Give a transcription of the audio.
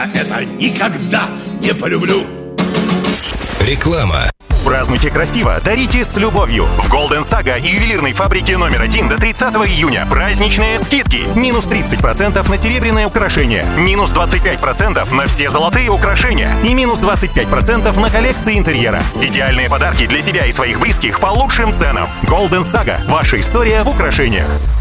Это никогда не полюблю. Реклама. Празднуйте красиво, дарите с любовью. В Golden Saga и ювелирной фабрике номер 1 до 30 июня праздничные скидки. Минус 30% на серебряные украшения, минус 25% на все золотые украшения и минус 25% на коллекции интерьера. Идеальные подарки для себя и своих близких по лучшим ценам. Golden Saga. Ваша история в украшениях.